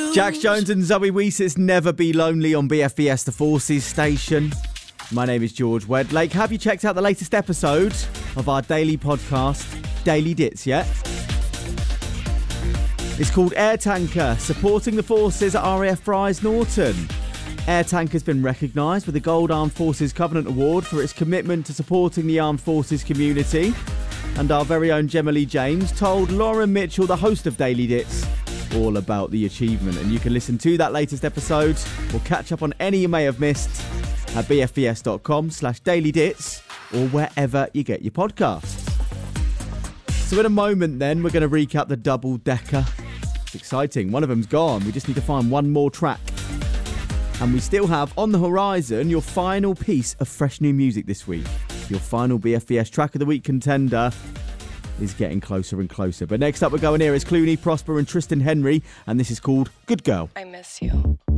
Jax Jones and Zoe Wees's Never Be Lonely on BFBS, the Forces station. My name is George Wedlake. Have you checked out the latest episode of our daily podcast, Daily Dits, yet? It's called Air Tanker, supporting the forces at RAF Fries Norton. Air Tanker's been recognised with the Gold Armed Forces Covenant Award for its commitment to supporting the armed forces community. And our very own Gemma Lee James told Lauren Mitchell, the host of Daily Dits, all about the achievement. And you can listen to that latest episode or catch up on any you may have missed at bfbs.com/dailydits or wherever you get your podcasts. So in a moment then, we're going to recap the double-decker. It's exciting. One of them's gone. We just need to find one more track. And we still have on the horizon your final piece of fresh new music this week. Your final BFBS Track of the Week contender is getting closer and closer. But next up we're going here is Clooney, Prosper and Tristan Henry, and this is called Good Girl. I miss you.